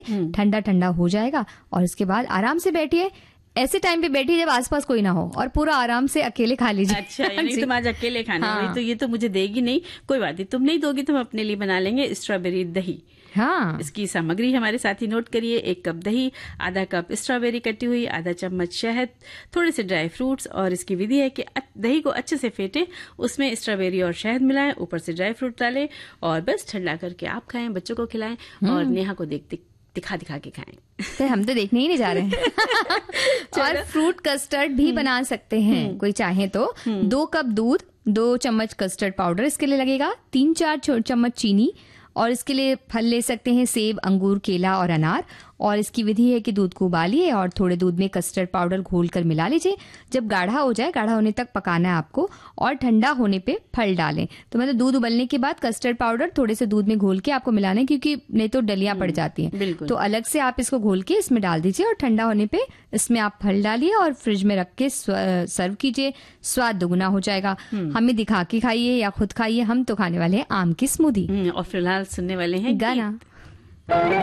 ठंडा ठंडा हो जाएगा और उसके बाद आराम से बैठिए। ऐसे टाइम पे बैठिए जब आसपास कोई ना हो और पूरा आराम से अकेले खा लीजिए। अच्छा, यानी तुम आज अकेले खाने वाली, तो ये तो मुझे देगी नहीं, कोई बात नहीं, तुम नहीं दोगी तो हम अपने लिए बना लेंगे स्ट्रॉबेरी दही। हाँ, इसकी सामग्री हमारे साथ ही नोट करिए। 1 कप दही, आधा कप स्ट्रॉबेरी कटी हुई, आधा चम्मच शहद, थोड़े से ड्राई फ्रूट्स। और इसकी विधि है कि दही को अच्छे से फेंटे, उसमें स्ट्रॉबेरी और शहद मिलाएं, ऊपर से ड्राई फ्रूट डालें और बस ठंडा करके आप खाएं, बच्चों को खिलाएं और नेहा को दिखा के खाएं। तो हम तो देखने ही नहीं जा रहे हैं। और फ्रूट कस्टर्ड भी बना सकते हैं कोई चाहे तो। 2 कप दूध, 2 चम्मच कस्टर्ड पाउडर इसके लिए लगेगा, 3-4 चम्मच चीनी। और इसके लिए फल ले सकते हैं सेब, अंगूर, केला और अनार। और इसकी विधि है कि दूध को उबालिए और थोड़े दूध में कस्टर्ड पाउडर घोलकर मिला लीजिए। जब गाढ़ा हो जाए, गाढ़ा होने तक पकाना है आपको और ठंडा होने पे फल डालें। तो मतलब दूध उबलने के बाद कस्टर्ड पाउडर थोड़े से दूध में घोल के आपको मिलाना है, क्योंकि नहीं तो डलियां पड़ जाती हैं। तो अलग से आप इसको घोल के इसमें डाल दीजिए और ठंडा होने पे इसमें आप फल डालिए और फ्रिज में रख के सर्व कीजिए। स्वाद दुगुना हो जाएगा। हमें दिखा के खाइए या खुद खाइए, हम तो खाने वाले हैं आम की स्मूदी। और फिलहाल सुनने वाले हैं गाना।